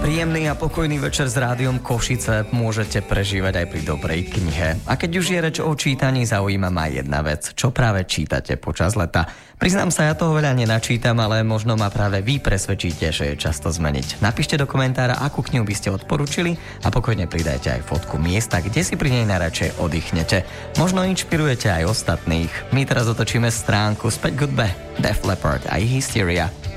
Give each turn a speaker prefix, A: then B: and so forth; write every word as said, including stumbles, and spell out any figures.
A: Príjemný a pokojný večer s rádiom Košice môžete prežívať aj pri dobrej knihe. A keď už je reč o čítaní, zaujíma ma jedna vec. Čo práve čítate počas leta? Priznám sa, ja toho veľa nenačítam, ale možno ma práve vy presvedčíte, že je často zmeniť. Napíšte do komentára, akú knihu by ste odporúčili a pokojne pridajte aj fotku miesta, kde si pri nej najradšej oddychnete. Možno inšpirujete aj ostatných. My teraz otočíme stránku späť k hudbe. Def Leppard a Hysteria.